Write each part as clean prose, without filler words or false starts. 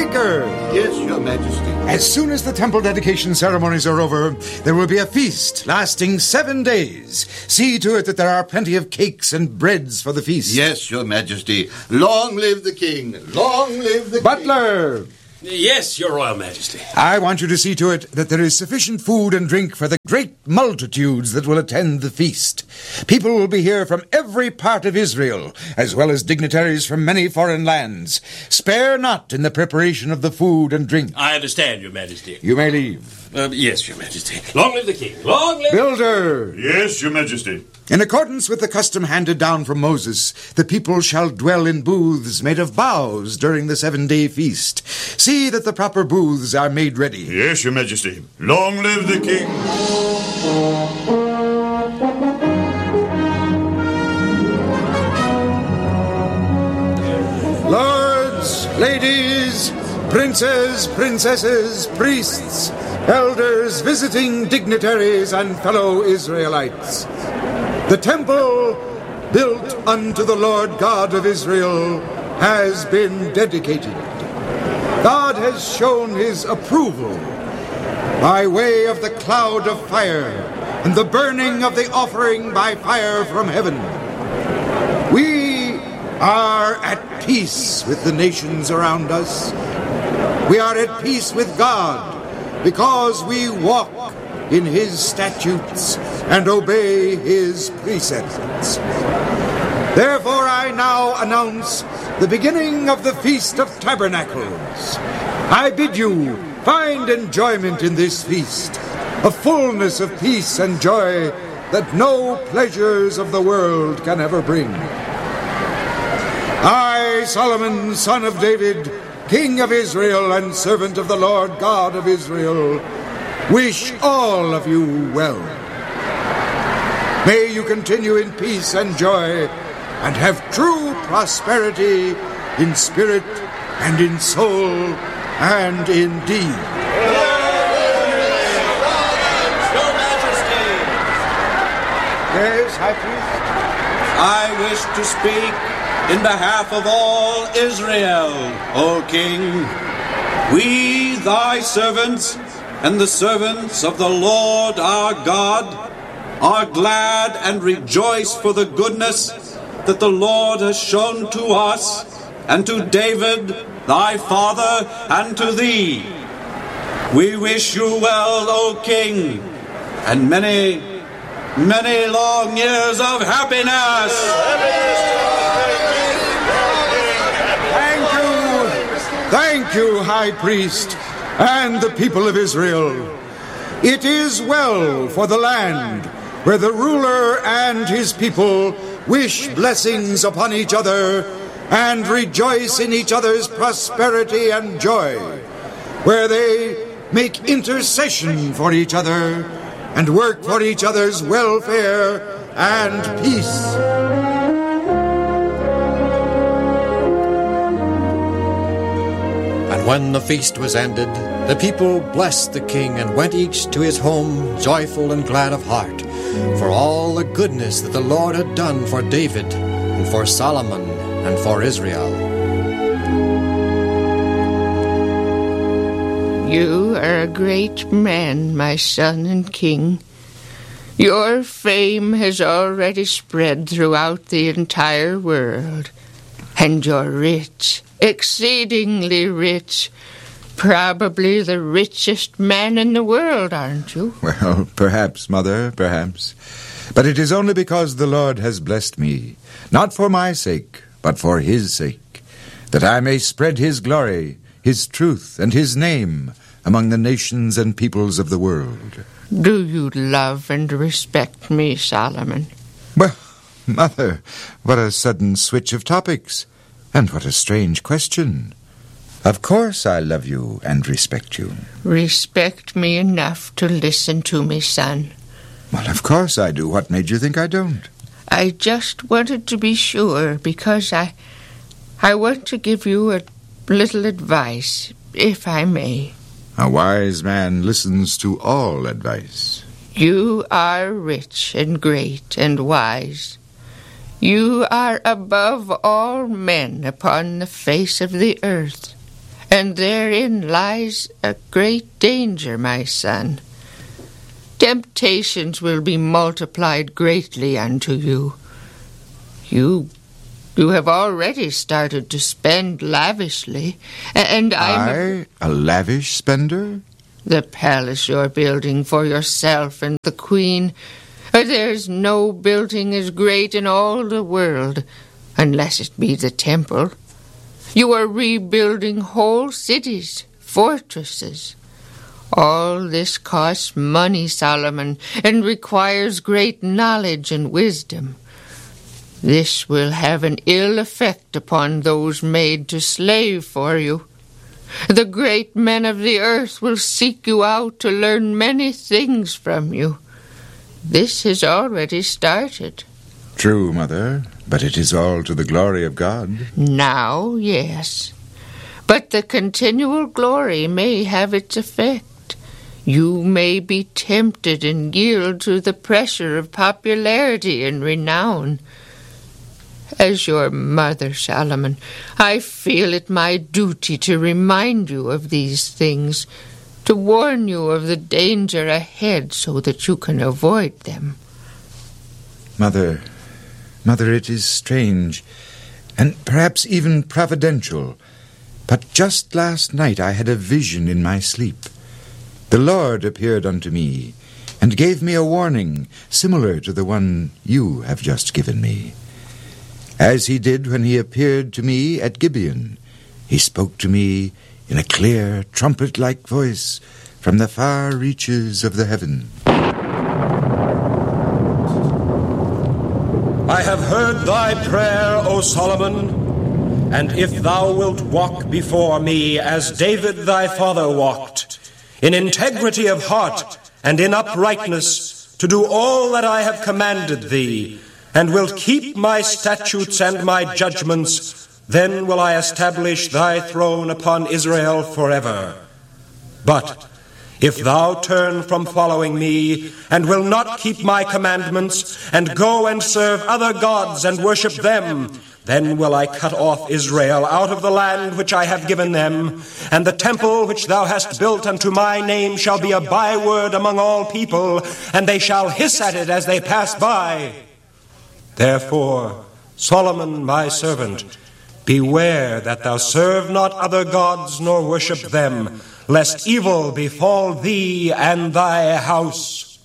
Baker! Yes, Your Majesty. As soon as the temple dedication ceremonies are over, there will be a feast lasting 7 days. See to it that there are plenty of cakes and breads for the feast. Yes, Your Majesty. Long live the king. Long live the Butler! king. Yes, Your Royal Majesty. I want you to see to it that there is sufficient food and drink for the great multitudes that will attend the feast. People will be here from every part of Israel, as well as dignitaries from many foreign lands. Spare not in the preparation of the food and drink. I understand, Your Majesty. You may leave. Yes, Your Majesty. Long live the king. Long live... Builder! Yes, Your Majesty. In accordance with the custom handed down from Moses, the people shall dwell in booths made of boughs during the 7-day feast. See that the proper booths are made ready. Yes, Your Majesty. Long live the king. Lords, ladies, princes, princesses, priests, elders, visiting dignitaries, and fellow Israelites. The temple built unto the Lord God of Israel has been dedicated. God has shown his approval by way of the cloud of fire and the burning of the offering by fire from heaven. We are at peace with the nations around us. We are at peace with God because we walk in his statutes and obey his precepts. Therefore I now announce the beginning of the Feast of Tabernacles. I bid you find enjoyment in this feast, a fullness of peace and joy that no pleasures of the world can ever bring. I, Solomon, son of David, king of Israel and servant of the Lord God of Israel, wish all of you well. May you continue in peace and joy and have true prosperity in spirit and in soul and in deed. Your Majesty! Yes, High Priest? I wish to speak in behalf of all Israel, O King. We, thy servants, and the servants of the Lord our God, are glad and rejoice for the goodness that the Lord has shown to us, and to David, thy father, and to thee. We wish you well, O King, and many, many long years of happiness. Thank you, High Priest, and the people of Israel. It is well for the land where the ruler and his people wish blessings upon each other and rejoice in each other's prosperity and joy, where they make intercession for each other and work for each other's welfare and peace. And when the feast was ended, the people blessed the king and went each to his home joyful and glad of heart, for all the goodness that the Lord had done for David and for Solomon and for Israel. You are a great man, my son and king. Your fame has already spread throughout the entire world, and you're rich, exceedingly rich. Probably the richest man in the world, aren't you? Well, perhaps, Mother, perhaps. But it is only because the Lord has blessed me, not for my sake, but for his sake, that I may spread his glory, his truth, and his name among the nations and peoples of the world. Do you love and respect me, Solomon? Well, Mother, what a sudden switch of topics, and what a strange question. Of course I love you and respect you. Respect me enough to listen to me, son. Well, of course I do. What made you think I don't? I just wanted to be sure, because I want to give you a little advice, if I may. A wise man listens to all advice. You are rich and great and wise. You are above all men upon the face of the earth. And therein lies a great danger, my son. Temptations will be multiplied greatly unto you. You have already started to spend lavishly, and I, a lavish spender? The palace you're building for yourself and the Queen, there's no building as great in all the world, unless it be the temple. You are rebuilding whole cities, fortresses. All this costs money, Solomon, and requires great knowledge and wisdom. This will have an ill effect upon those made to slave for you. The great men of the earth will seek you out to learn many things from you. This has already started. True, Mother, but it is all to the glory of God. Now, yes. But the continual glory may have its effect. You may be tempted and yield to the pressure of popularity and renown. As your mother, Solomon, I feel it my duty to remind you of these things, to warn you of the danger ahead so that you can avoid them. Mother, it is strange, and perhaps even providential, but just last night I had a vision in my sleep. The Lord appeared unto me, and gave me a warning similar to the one you have just given me. As he did when he appeared to me at Gibeon, he spoke to me in a clear, trumpet-like voice from the far reaches of the heaven. I have heard thy prayer, O Solomon, and if thou wilt walk before me as David thy father walked, in integrity of heart and in uprightness, to do all that I have commanded thee, and wilt keep my statutes and my judgments, then will I establish thy throne upon Israel forever. But if thou turn from following me, and will not keep my commandments, and go and serve other gods and worship them, then will I cut off Israel out of the land which I have given them, and the temple which thou hast built unto my name shall be a byword among all people, and they shall hiss at it as they pass by. Therefore, Solomon my servant, beware that thou serve not other gods nor worship them, lest evil befall thee and thy house.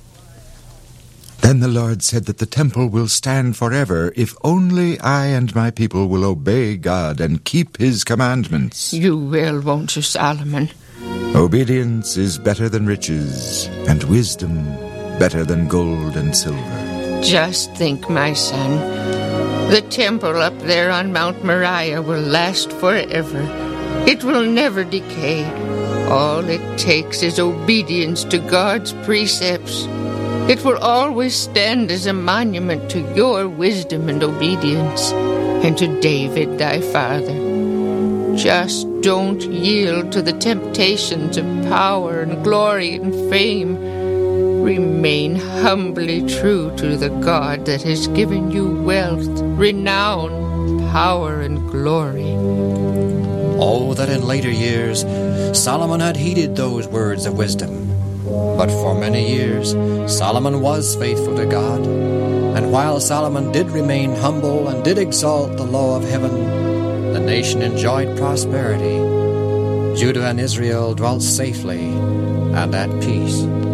Then the Lord said that the temple will stand forever if only I and my people will obey God and keep his commandments. You will, won't you, Solomon? Obedience is better than riches, and wisdom better than gold and silver. Just think, my son, the temple up there on Mount Moriah will last forever. It will never decay. All it takes is obedience to God's precepts. It will always stand as a monument to your wisdom and obedience, and to David thy father. Just don't yield to the temptations of power and glory and fame. Remain humbly true to the God that has given you wealth, renown, power, and glory. Oh, that in later years Solomon had heeded those words of wisdom. But for many years Solomon was faithful to God. And while Solomon did remain humble and did exalt the law of heaven, the nation enjoyed prosperity. Judah and Israel dwelt safely and at peace.